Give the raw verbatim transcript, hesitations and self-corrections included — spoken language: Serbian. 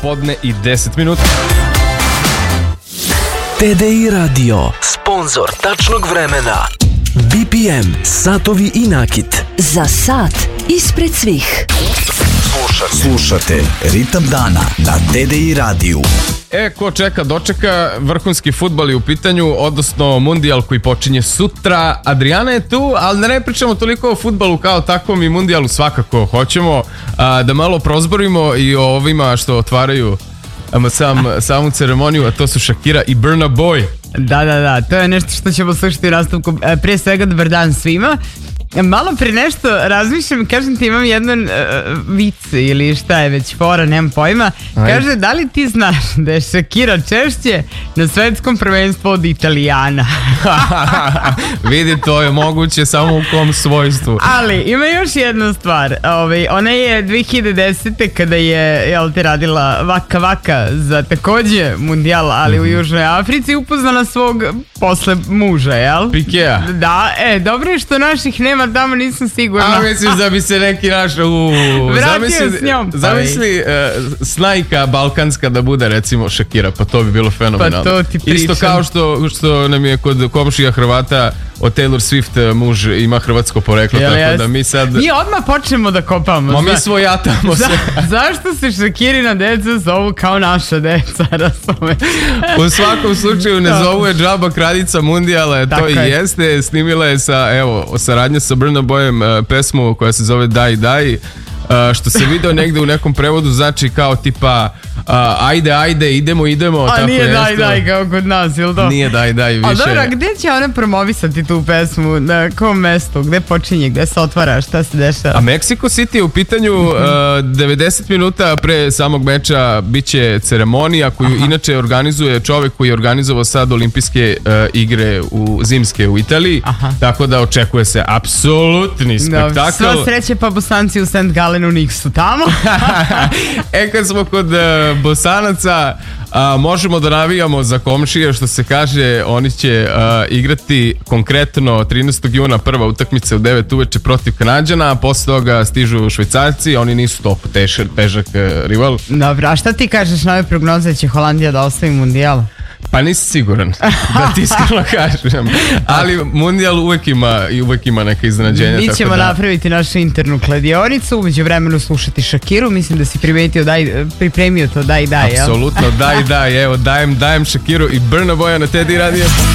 podne i deset minuta. T D I Radio, sponzor tačnog vremena. B P M, satovi i nakit. Za sat ispred svih. Slušate, slušate Ritam dana na T D I radiju. E, ko čeka, dočeka, vrhunski fudbal je u pitanju, odnosno mundijal koji počinje sutra. Adriana je tu, ali da ne pričamo toliko o fudbalu kao takvom, i mundijalu svakako hoćemo a, da malo prozborimo i o ovima što otvaraju sam, samu ceremoniju, a to su Shakira i Burna Boy. Da, da, da, to je nešto što ćemo slušati u nastavku. Prije svega, dobar dan svima. Malo pre nešto razmišljam, kažem ti, imam jedan uh, vic ili šta je već fora, nemam pojma. Aj. Kaže, da li ti znaš da je Shakira češće na svetskom prvenstvu od Italijana? Vidi, to je moguće samo u kom svojstvu. Ali ima još jedna stvar. Ove, ona je dve hiljade desete kada je, jel te, radila Vaka Vaka za takođe mundijal, ali mm-hmm. u Južnoj Africi, upoznala svog posle muža, jel? Pikea. Da, e, dobro je što naših nema tamo, nisam sigurna. A misliš da bi se neki naš u... Vratio zamisli, s njom. Zamisli uh, snajka balkanska da bude recimo Shakira, pa to bi bilo fenomenalno. Pa to ti pričam. Isto kao što, što nam je kod komšija Hrvata od Taylor Swift muž ima hrvatsko poreklo, jel, tako jes? Da mi sad... Mi odmah počnemo da kopamo. Ma mi svojatamo se. Za, zašto se Shakirina deca zovu kao naša deca, razume? U svakom slučaju ne zovu je džaba kraljica mundijala, to i jeste. Snimila je sa, evo, saradnja sa Burna Boyem uh, pesmu koja se zove Daj Daj. Uh, što se video negde u nekom prevodu znači kao tipa uh, ajde, ajde, idemo, idemo. A tako nije nešto. Daj Daj kao kod nas, ili to? Nije Daj Daj više. A dobro, gde će ona promovisati tu pesmu? Na kom mestu? Gde počinje? Gde se otvara? Šta se dešava? A Mexico City je u pitanju. uh, devedeset minuta pre samog meča biće ceremonija koju Aha. inače organizuje čovek koji je organizovao sad olimpijske uh, igre u zimske u Italiji. Aha. Tako da očekuje se apsolutni spektakl. Sva sreće, pa Bosanci u Saint Galenu nisu tamo. E, kad smo kod uh, Bosanaca, uh, možemo da navijamo za komšije, što se kaže. Oni će uh, igrati konkretno trinaestog juna prva utakmica u devet uveče protiv Kanađana, a posle toga stižu Švajcarci. Oni nisu top težak, težak uh, rival. Dobro, a šta ti kažeš na ove prognoze, će Holandija da ostavi mundijal? Pa nisi siguran, da ti iskreno kažem. Ali mundijal uvek ima, uvek ima neka iznenađenja. Mi ćemo da... napraviti našu internu kladionicu, umeđu vremenu slušati Shakiru. Mislim da si primetio, daj, pripremio to Daj Daj. Apsolutno, Daj Daj. Evo, dajem, dajem Shakiru i Burna Boya na T D I radio.